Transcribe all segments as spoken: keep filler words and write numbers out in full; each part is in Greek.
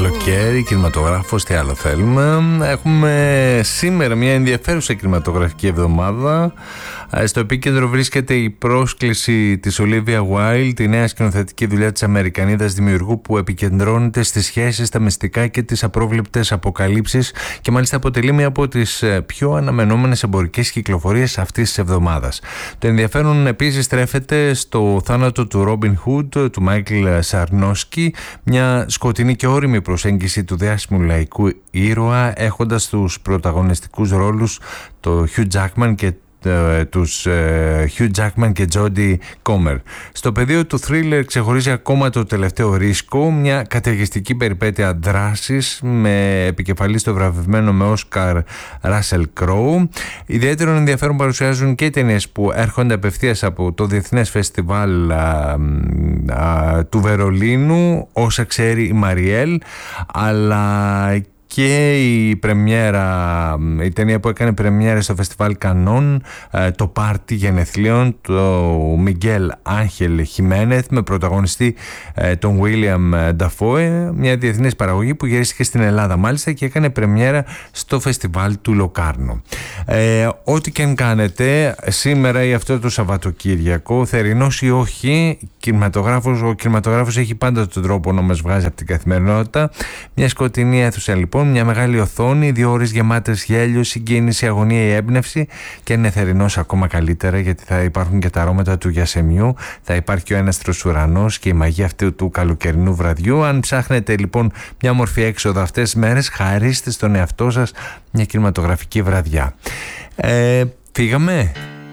Καλοκαίρι, κινηματογράφος, τι άλλο θέλουμε. Έχουμε σήμερα μια ενδιαφέρουσα κινηματογραφική εβδομάδα. Στο επίκεντρο βρίσκεται η πρόσκληση της Olivia Wilde, τη νέα σκηνοθετική δουλειά της Αμερικανίδας δημιουργού που επικεντρώνεται στις σχέσεις, τα μυστικά και τις απρόβλεπτες αποκαλύψεις και μάλιστα αποτελεί μία από τις πιο αναμενόμενες εμπορικές κυκλοφορίες αυτής της εβδομάδας. Το ενδιαφέρον επίσης στρέφεται στο θάνατο του Ρόμπιν Χουντ, του Μάικλ Σαρνόσκι, μια σκοτεινή και όριμη προσέγγιση του διάσημου λαϊκού ήρωα, έχοντας τους πρωταγωνιστικούς ρόλους το Hugh Jackman και τους Hugh Jackman και Jodie Comer. Στο πεδίο του θρίλερ ξεχωρίζει ακόμα το τελευταίο ρίσκο, μια καταιγιστική περιπέτεια δράσης με επικεφαλή στο βραβευμένο με Όσκαρ Russell Crowe. Ιδιαίτερο ενδιαφέρον παρουσιάζουν και οι ταινίες που έρχονται απευθείας από το Διεθνές Φεστιβάλ α, α, του Βερολίνου, όσα ξέρει η Μαριέλ, αλλά και η πρεμιέρα, η ταινία που έκανε πρεμιέρα στο Φεστιβάλ Κανών, το πάρτι γενεθλίων του Μιγγέλ Άγχελ Χιμένεθ, με πρωταγωνιστή τον Βίλιαμ Νταφόε, μια διεθνής παραγωγή που γυρίστηκε στην Ελλάδα μάλιστα και έκανε πρεμιέρα στο Φεστιβάλ του Λοκάρνο. Ε, ό,τι και αν κάνετε σήμερα ή αυτό το Σαββατοκύριακο, θερινός ή όχι, κινηματογράφος, ο κινηματογράφος έχει πάντα τον τρόπο να μας βγάζει από την καθημερινότητα. Μια σκοτεινή αίθουσα λοιπόν, μια μεγάλη οθόνη, δύο ώρες γεμάτες γέλιο, συγκίνηση, αγωνία ή έμπνευση, και είναι θερινός ακόμα καλύτερα γιατί θα υπάρχουν και τα αρώματα του γιασεμιού, θα υπάρχει και ο έναστρος ουρανός και η μαγεία αυτού του καλοκαιρινού βραδιού. Αν ψάχνετε λοιπόν μια μορφή έξοδο αυτές τις μέρες, χαρίστε στον εαυτό σας μια κινηματογραφική βραδιά. Ε, φύγαμε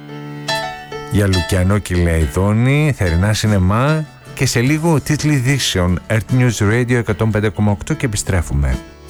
για Λουκιανό και Λεϊδόνη, θερινά σινεμά, και σε λίγο τίτλοι ειδήσεων Earth News Radio εκατόν πέντε κόμμα οκτώ και επιστρέφουμε.